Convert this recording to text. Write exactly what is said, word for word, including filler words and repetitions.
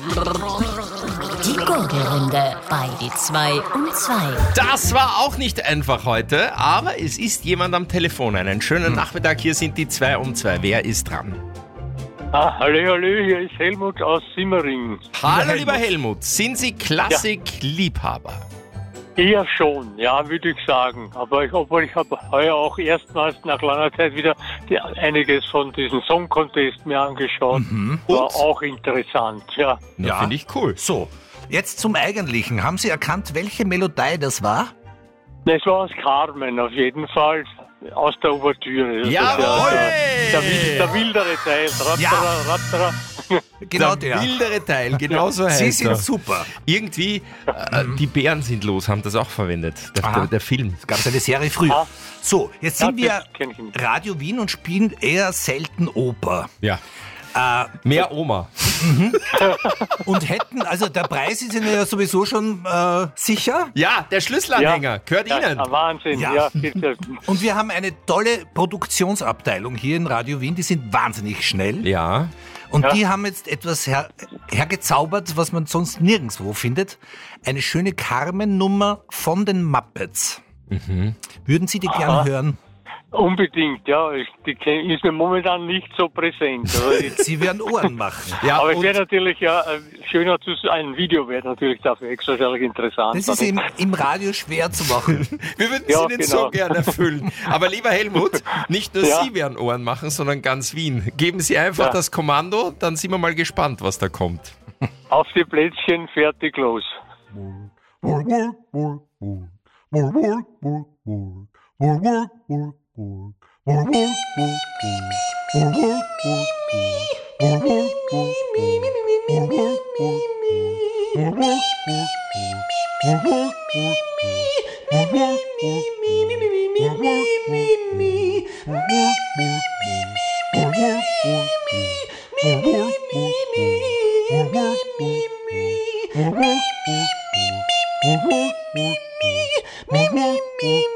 Die Gurgelrunde bei die zwei um zwei. Das war auch nicht einfach heute, aber es ist jemand am Telefon. Einen schönen Nachmittag, hier sind die zwei um zwei. Wer ist dran? Ah, hallo, hallo, hier ist Helmut aus Simmering. Hallo, lieber Helmut. Sind Sie Klassikliebhaber? Eher schon, ja, würde ich sagen. Aber ich, obwohl ich habe heuer auch erstmals nach langer Zeit wieder die, einiges von diesem Song Contest mir angeschaut. Mhm. War Und? auch interessant, ja. Ja, Ja. finde ich cool. So, jetzt zum Eigentlichen. Haben Sie erkannt, welche Melodie das war? Es war aus Carmen auf jeden Fall, aus der Ouvertüre. Das ist Jawohl! Der, der, wild- der wildere Teil. Rattara, Ja. rattara. Genau der der. wildere Teil, genau so heißt Sie sind er. super. Irgendwie, äh, die Bären sind los, haben das auch verwendet, der, Aha. der, der Film. Es gab eine Serie früher. Ah. So, jetzt sind Ja, wir das kenn ich nicht. Radio Wien und spielen eher selten Oper. Ja. Äh, Mehr Oma. und hätten, also der Preis ist Ihnen ja sowieso schon äh, sicher. Ja, der Schlüsselanhänger gehört Ja, Ihnen. ein Wahnsinn, Ja. ja. gibt's ja. Und wir haben eine tolle Produktionsabteilung hier in Radio Wien, die sind wahnsinnig schnell. Ja. Und Ja. die haben jetzt etwas her, hergezaubert, was man sonst nirgendwo findet. Eine schöne Carmen-Nummer von den Muppets. Würden Sie die gern hören? Unbedingt, ja. Ich, die kenn- ist mir momentan nicht so präsent. Aber, ich, Sie werden Ohren machen. Ja, aber es und wäre natürlich ja äh, schöner zu ein Video wäre natürlich dafür extraordinär interessant. Das ist im, im Radio schwer zu machen. wir würden Ja, Sie Ihnen so genau. gern erfüllen. Aber lieber Helmut, nicht nur Ja. Sie werden Ohren machen, sondern ganz Wien. Geben Sie einfach Ja. das Kommando, dann sind wir mal gespannt, was da kommt. Auf die Plätzchen, fertig, los. Me, me, me, me, me, me, me, me,